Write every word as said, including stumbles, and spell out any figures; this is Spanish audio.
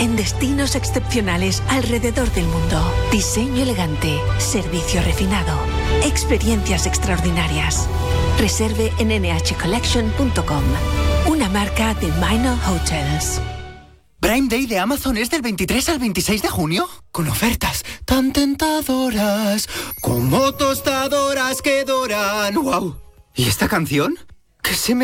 en destinos excepcionales alrededor del mundo. Diseño elegante, servicio refinado, experiencias extraordinarias. Reserve en ene hache collection punto com, una marca de Minor Hotels. Prime Day de Amazon es del veintitrés al veintiséis de junio, con ofertas tan tentadoras como tostadoras que doran. ¡Wow! ¿Y esta canción? ¿Qué se me